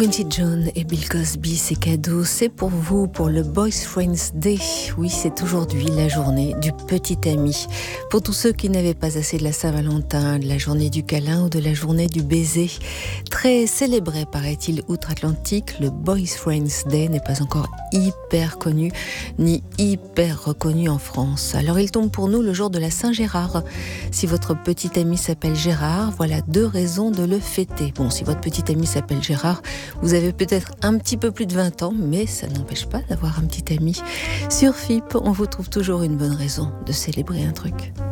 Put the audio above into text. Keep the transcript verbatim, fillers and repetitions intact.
Quincy Jones et Bill Cosby, c'est cadeau, c'est pour vous, pour le Boys Friends Day. Oui, c'est aujourd'hui la journée du petit ami. Pour tous ceux qui n'avaient pas assez de la Saint-Valentin, de la journée du câlin ou de la journée du baiser. Très célébré, paraît-il, outre-Atlantique, le Boys Friends Day n'est pas encore hyper connu, ni hyper reconnu en France. Alors il tombe pour nous le jour de la Saint-Gérard. Si votre petit ami s'appelle Gérard, voilà deux raisons de le fêter. Bon, si votre petit ami s'appelle Gérard, vous avez peut-être un petit peu plus de vingt ans, mais ça n'empêche pas d'avoir un petit ami. Sur F I P, on vous trouve toujours une bonne raison de célébrer un truc.